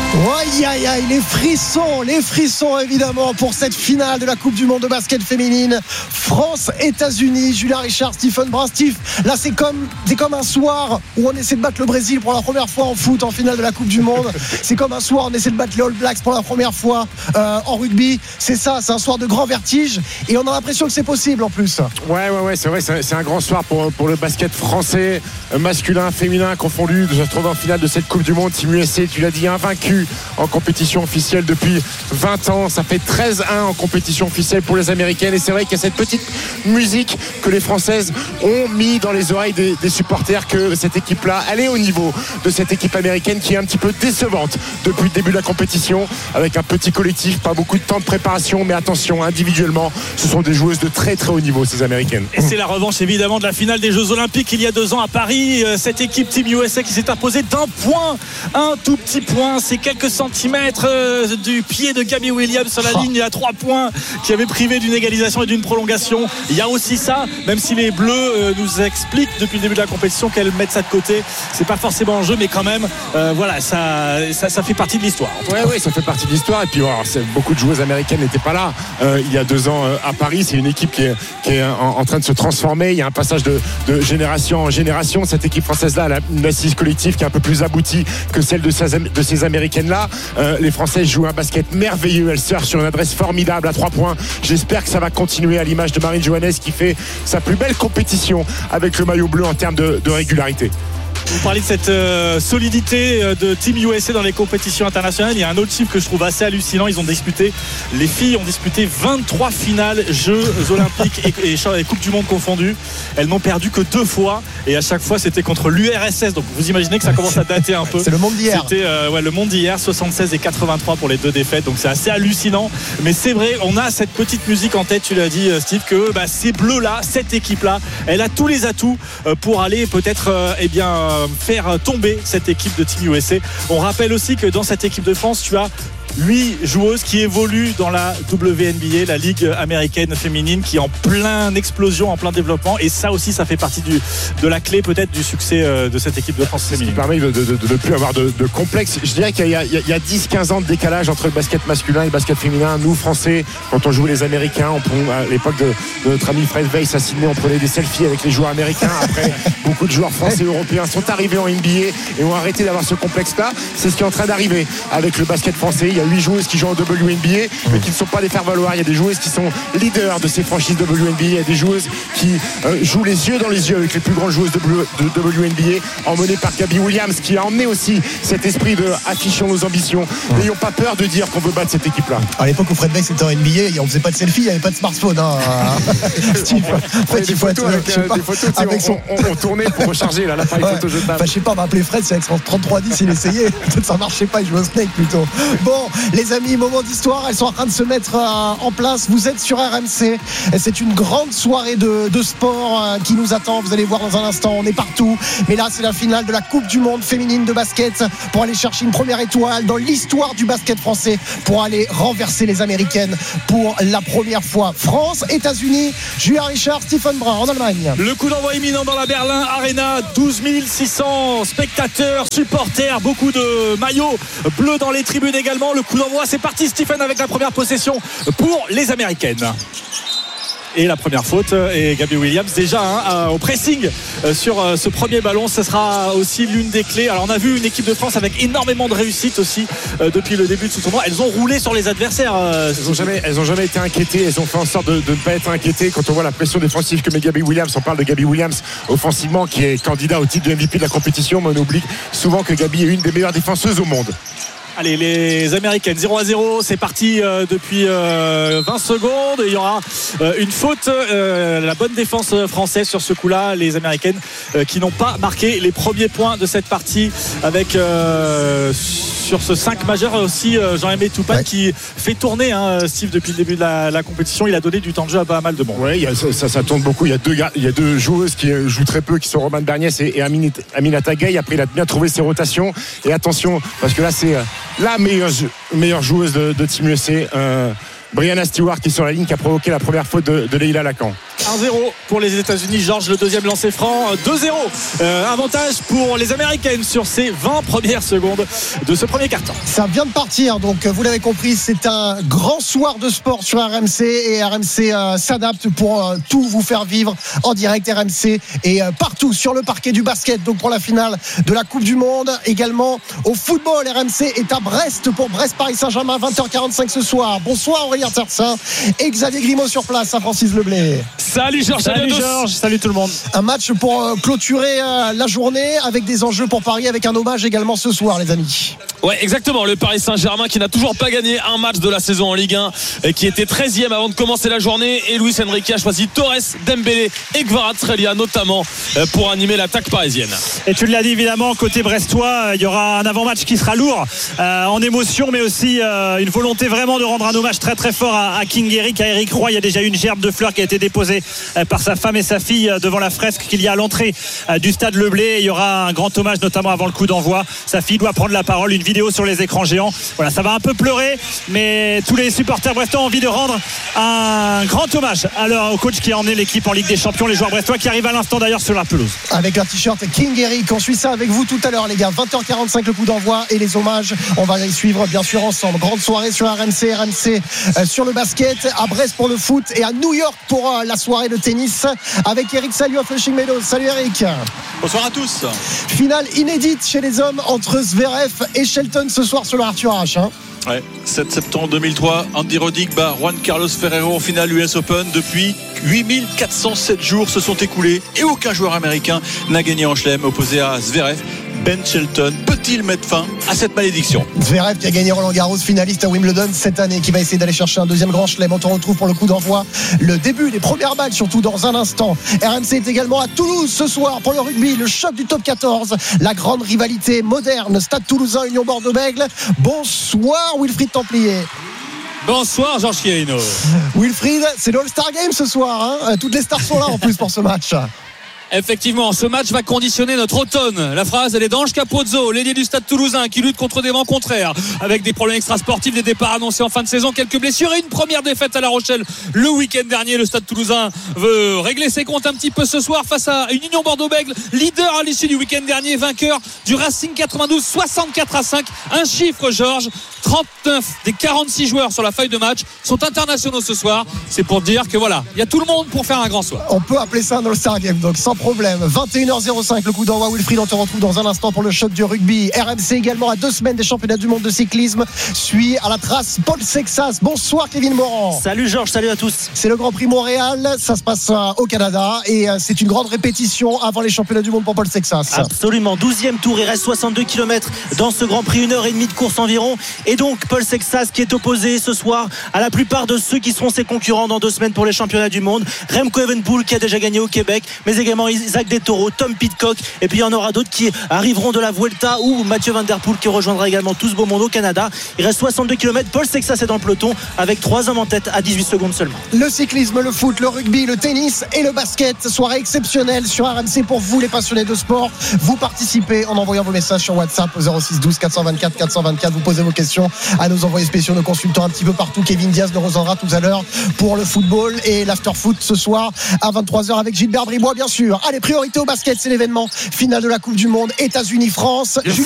Aïe aïe aïe, les frissons évidemment pour cette finale de la Coupe du Monde de basket féminine. France-États-Unis, Julien Richard, Stephen Brun. Steve, là c'est comme un soir où on essaie de battre le Brésil pour la première fois en foot en finale de la Coupe du Monde. C'est comme un soir où on essaie de battre les All Blacks pour la première fois en rugby. C'est ça, c'est un soir de grand vertige et on a l'impression que c'est possible en plus. Ouais, c'est vrai, c'est un grand soir pour le basket français, masculin, féminin confondu. Se retrouve en finale de cette Coupe du Monde. Team USA, tu l'as dit, invaincu en compétition officielle depuis 20 ans. Ça fait 13-1 en compétition officielle pour les Américaines. Et c'est vrai qu'il y a cette petite musique que les Françaises ont mis dans les oreilles des supporters, que cette équipe-là, elle est au niveau de cette équipe américaine qui est un petit peu décevante depuis le début de la compétition, avec un petit collectif, pas beaucoup de temps de préparation, mais attention, individuellement, ce sont des joueuses de très très haut niveau, ces Américaines. Et c'est la revanche évidemment de la finale des Jeux Olympiques il y a 2 ans à Paris. Cette équipe Team USA qui s'est imposée d'un point, un tout petit point, c'est quelques centimètres du pied de Gabby Williams sur la ligne à 3 points, qui avait privé d'une égalisation et d'une prolongation. Il y a aussi ça, même si les Bleus nous expliquent depuis le début de la compétition qu'elles mettent ça de côté, c'est pas forcément en jeu, mais quand même voilà, ça fait partie de l'histoire. Ouais, ça fait partie de l'histoire. Et puis beaucoup de joueuses américaines n'étaient pas là il y a 2 ans à Paris. C'est une équipe qui est en train de se transformer. Il y a un passage de génération en génération. Cette équipe française là, elle a une assise collective qui est un peu plus aboutie que celle de ces américaines là. Les Françaises jouent un basket merveilleux. Elles surfent sur une adresse formidable à 3 points. J'espère que ça va continuer, à l'image de Marine Johannes qui fait sa plus belle compétition avec le maillot bleu en termes de régularité. Vous parlez de cette solidité de Team USA dans les compétitions internationales. Il y a un autre chiffre que je trouve assez hallucinant. Les filles ont disputé 23 finales Jeux Olympiques et Coupe du Monde confondues. Elles n'ont perdu que 2 fois et à chaque fois c'était contre l'URSS. Donc vous imaginez que ça commence à dater un peu. C'est le monde d'hier. C'était le monde d'hier, 76 et 83 pour les 2 défaites. Donc c'est assez hallucinant. Mais c'est vrai, on a cette petite musique en tête, tu l'as dit Steve, que ces bleus là, cette équipe là, elle a tous les atouts pour aller peut-être faire tomber cette équipe de Team USA. On rappelle aussi que dans cette équipe de France, tu as 8 joueuses qui évoluent dans la WNBA, la Ligue américaine féminine, qui est en pleine explosion, en plein développement. Et ça aussi, ça fait partie de la clé peut-être du succès de cette équipe de France féminine. Ça permet de ne plus avoir de complexe. Je dirais qu'il y a 10-15 ans de décalage entre le basket masculin et le basket féminin. Nous, Français, quand on jouait les Américains, à l'époque de notre ami Fred Weiss à Sydney, on prenait des selfies avec les joueurs américains. Après, beaucoup de joueurs français et européens sont arrivés en NBA et ont arrêté d'avoir ce complexe-là. C'est ce qui est en train d'arriver avec le basket français. Il y a 8 joueuses qui jouent en WNBA mais qui ne sont pas des faire-valoir. Il y a des joueuses qui sont leaders de ces franchises WNBA. Il y a des joueuses qui jouent les yeux dans les yeux avec les plus grandes joueuses de WNBA, emmenées par Gabby Williams, qui a emmené aussi cet esprit de affichons nos ambitions. N'ayons pas peur de dire qu'on veut battre cette équipe-là. À l'époque où Fred Weiss était en NBA, on faisait pas de selfie, il n'y avait pas de smartphone. Steve, en fait, des photos avec on tournait pour recharger l'appareil photo jetable. Je sais pas, on va appeler Fred, c'est avec son 3310, il essayait. Peut-être ça marchait pas, il jouait au Snake plutôt. Bon, les amis, moment d'histoire, elles sont en train de se mettre en place. Vous êtes sur RMC. C'est une grande soirée de sport qui nous attend. Vous allez voir dans un instant, on est partout. Mais là, c'est la finale de la Coupe du Monde féminine de basket pour aller chercher une première étoile dans l'histoire du basket français, pour aller renverser les Américaines pour la première fois. France, États-Unis, Julien Richard, Stephen Brun en Allemagne. Le coup d'envoi imminent dans la Berlin Arena. 12 600 spectateurs, supporters, beaucoup de maillots bleus dans les tribunes également. Le coup d'envoi, c'est parti Stephen avec la première possession pour les Américaines. Et la première faute, et Gabby Williams déjà au pressing sur ce premier ballon. Ce sera aussi l'une des clés. Alors on a vu une équipe de France avec énormément de réussite aussi depuis le début de ce tournoi. Elles ont roulé sur les adversaires. Elles ont jamais été inquiétées. Elles ont fait en sorte de ne pas être inquiétées. Quand on voit la pression défensive que met Gabby Williams, on parle de Gabby Williams offensivement qui est candidat au titre de MVP de la compétition, mais on oublie souvent que Gabby est une des meilleures défenseuses au monde. Allez, les Américaines 0-0, c'est parti depuis 20 secondes. Il y aura une faute, la bonne défense française sur ce coup-là. Les Américaines qui n'ont pas marqué les premiers points de cette partie avec sur ce 5 majeur aussi Jean-Aimé Toupane qui fait tourner Steve depuis le début de la compétition. Il a donné du temps de jeu à pas mal de monde. Oui, ça tourne beaucoup. Il y a deux joueuses qui jouent très peu, qui sont Romane Berniès et Aminata Gueye. Après, il a bien trouvé ses rotations. Et attention, parce que là, c'est la meilleure joueuse de Team USA, Brianna Stewart, qui est sur la ligne, qui a provoqué la première faute de Leila Lacan. 1-0 pour les États-Unis. Georges, le deuxième lancer franc. 2-0. Avantage pour les Américaines sur ces 20 premières secondes de ce premier quart-temps. Ça vient de partir, donc vous l'avez compris, c'est un grand soir de sport sur RMC et RMC s'adapte pour tout vous faire vivre en direct. RMC et partout sur le parquet du basket, donc pour la finale de la Coupe du Monde, également au football. RMC est à Brest pour Brest-Paris-Saint-Germain, 20h45 ce soir. Bonsoir Aurélien Tertsin et Xavier Grimaud sur place à Francis Leblay. Salut Georges, salut Georges, salut tout le monde. Un match pour clôturer la journée avec des enjeux pour Paris, avec un hommage également ce soir, les amis. Ouais, exactement. Le Paris Saint-Germain qui n'a toujours pas gagné un match de la saison en Ligue 1 et qui était 13e avant de commencer la journée. Et Luis Enrique a choisi Torres, Dembélé et Kvaratskhelia notamment pour animer l'attaque parisienne. Et tu l'as dit évidemment, côté brestois, il y aura un avant-match qui sera lourd en émotion, mais aussi une volonté vraiment de rendre un hommage très très fort à King Eric, à Eric Roy. Il y a déjà une gerbe de fleurs qui a été déposée par sa femme et sa fille devant la fresque qu'il y a à l'entrée du stade Leblay. Il y aura un grand hommage notamment avant le coup d'envoi. Sa fille doit prendre la parole, une vidéo sur les écrans géants. Voilà, ça va un peu pleurer, mais tous les supporters brestois ont envie de rendre un grand hommage alors au coach qui a emmené l'équipe en Ligue des Champions, les joueurs brestois qui arrivent à l'instant d'ailleurs sur la pelouse. Avec un t-shirt King Eric, on suit ça avec vous tout à l'heure les gars. 20h45 le coup d'envoi et les hommages, on va les suivre bien sûr ensemble. Grande soirée sur RMC sur le basket, à Brest pour le foot et à New York pour la soirée de tennis avec Eric Salio à Flushing Meadows. Salut Eric. Bonsoir à tous. Finale inédite chez les hommes entre Zverev et Shelton ce soir sur le Arthur Ashe. Ouais, 7 septembre 2003, Andy Roddick bat Juan Carlos Ferrero en finale US Open. Depuis 8407 jours se sont écoulés et aucun joueur américain n'a gagné en chelem. Opposé à Zverev, Ben Shelton peut-il mettre fin à cette malédiction? Zverev qui a gagné Roland Garros, finaliste à Wimbledon cette année, qui va essayer d'aller chercher un deuxième grand chelem. On te retrouve pour le coup d'envoi, le début des premières balles surtout dans un instant. RMC est également à Toulouse ce soir pour le rugby, le choc du top 14, la grande rivalité moderne, Stade Toulousain, Union Bordeaux-Bègles. Bonsoir Wilfried Templier. Bonsoir Georges Chiellino. Wilfried, c'est l'All-Star Game ce soir, hein. Toutes les stars sont là en plus pour ce match. Effectivement, ce match va conditionner notre automne. La phrase, elle est d'Ange Capozzo, l'ailier du Stade Toulousain, qui lutte contre des vents contraires, avec des problèmes extrasportifs, des départs annoncés en fin de saison, quelques blessures et une première défaite à La Rochelle le week-end dernier. Le Stade Toulousain veut régler ses comptes un petit peu ce soir face à une Union Bordeaux-Bègles, leader à l'issue du week-end dernier, vainqueur du Racing 92, 64-5. Un chiffre, Georges, 39 des 46 joueurs sur la feuille de match sont internationaux ce soir. C'est pour dire que voilà, il y a tout le monde pour faire un grand soir. On peut appeler ça un All-Star Game, donc sans problème. 21h05 le coup d'envoi. Wilfried, on te retrouve dans un instant pour le choc du rugby. RMC également à 2 semaines des championnats du monde de cyclisme suit à la trace Paul Sexas. Bonsoir Kevin Morand. Salut Georges, salut à tous. C'est le Grand Prix Montréal, ça se passe au Canada et c'est une grande répétition avant les championnats du monde pour Paul Sexas. Absolument, 12e tour, il reste 62 km dans ce Grand Prix, 1h30 de course environ. Et donc Paul Sexas qui est opposé ce soir à la plupart de ceux qui seront ses concurrents dans 2 semaines pour les championnats du monde. Remco Evenepoel qui a déjà gagné au Québec, mais également Isaac Dettoro, Tom Pidcock, et puis il y en aura d'autres qui arriveront de la Vuelta, ou Mathieu Van Der Poel qui rejoindra également tout ce beau monde au Canada. Il reste 62 km, Paul Sexas est dans le peloton avec 3 hommes en tête à 18 secondes seulement. Le cyclisme, le foot, le rugby, le tennis et le basket, soirée exceptionnelle sur RMC pour vous les passionnés de sport. Vous participez en envoyant vos messages sur WhatsApp au 06 12 424 424. Vous posez vos questions à nos envoyés spéciaux, nos consultants un petit peu partout. Kevin Diaz nous rejoindra tout à l'heure pour le football et l'after-foot ce soir à 23h avec Gilbert Bribois bien sûr. Allez, priorité au basket, c'est l'événement final de la Coupe du Monde, États-Unis-France.